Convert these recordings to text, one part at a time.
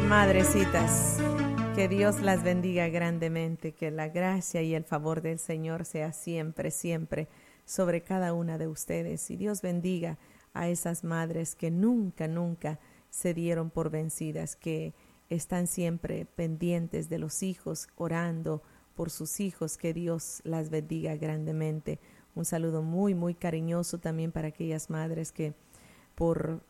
Madrecitas, que Dios las bendiga grandemente, que la gracia y el favor del Señor sea siempre, siempre sobre cada una de ustedes. Y Dios bendiga a esas madres que nunca, nunca se dieron por vencidas, que están siempre pendientes de los hijos, orando por sus hijos. Que Dios las bendiga grandemente. Un saludo muy, muy cariñoso también para aquellas madres que por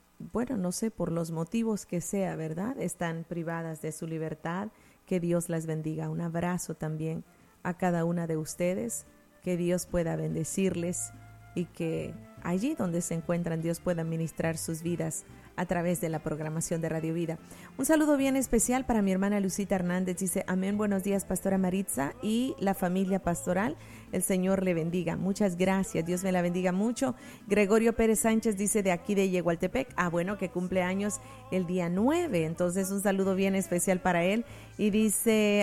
los motivos que sea, ¿verdad?, están privadas de su libertad. Que Dios las bendiga. Un abrazo también a cada una de ustedes. Que Dios pueda bendecirles y que allí donde se encuentran Dios pueda ministrar sus vidas a través de la programación de Radio Vida. Un saludo bien especial para mi hermana Lucita Hernández. Dice: amén, buenos días, pastora Maritza y la familia pastoral. El Señor le bendiga. Muchas gracias, Dios me la bendiga mucho. Gregorio Pérez Sánchez dice de aquí de Yegualtepec. Bueno, que cumple años el día 9, entonces un saludo bien especial para él. Y dice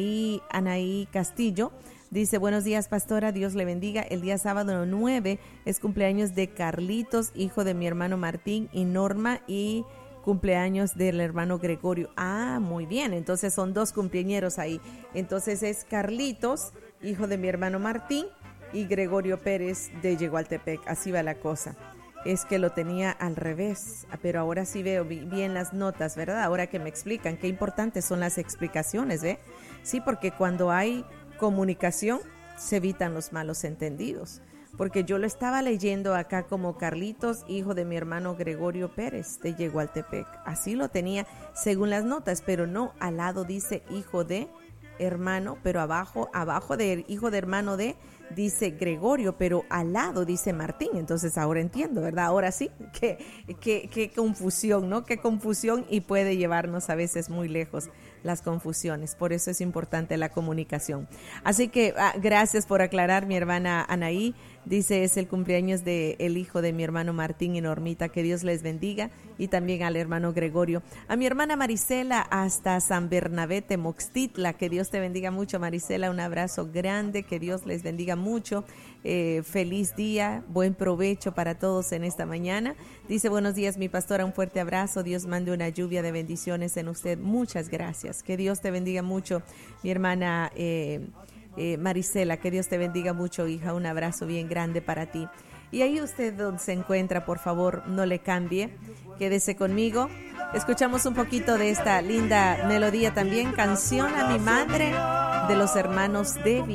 Anaí Castillo. Dice: buenos días, pastora, Dios le bendiga. El día sábado 9 es cumpleaños de Carlitos, hijo de mi hermano Martín y Norma, y cumpleaños del hermano Gregorio. Muy bien, entonces son dos cumpleañeros ahí. Entonces es Carlitos, hijo de mi hermano Martín, y Gregorio Pérez de Yegualtepec. Así va la cosa. Es que lo tenía al revés, pero ahora sí veo bien las notas, ¿verdad? Ahora que me explican, qué importantes son las explicaciones, ¿ve? Sí, porque cuando hay comunicación se evitan los malos entendidos, porque yo lo estaba leyendo acá como Carlitos, hijo de mi hermano Gregorio Pérez de Yegualtepec. Así lo tenía según las notas, pero no, al lado dice hijo de hermano, pero abajo de hijo de hermano de dice Gregorio, pero al lado dice Martín. Entonces ahora entiendo, ¿verdad? Ahora sí, qué confusión, ¿no? Qué confusión, y puede llevarnos a veces muy lejos las confusiones. Por eso es importante la comunicación. Así que gracias por aclarar, mi hermana Anaí. Dice: es el cumpleaños del hijo de mi hermano Martín y Normita. Que Dios les bendiga. Y también al hermano Gregorio. A mi hermana Marisela hasta San Bernabé, Temoxtitla. Que Dios te bendiga mucho, Marisela. Un abrazo grande. Que Dios les bendiga mucho. Feliz día. Buen provecho para todos en esta mañana. Dice: buenos días, mi pastora. Un fuerte abrazo. Dios mande una lluvia de bendiciones en usted. Muchas gracias. Que Dios te bendiga mucho, mi hermana Marisela. Que Dios te bendiga mucho, hija. Un abrazo bien grande para ti. Y ahí usted donde se encuentra, por favor, no le cambie. Quédese conmigo. Escuchamos un poquito de esta linda melodía también. Canción a mi madre, de los hermanos Devi.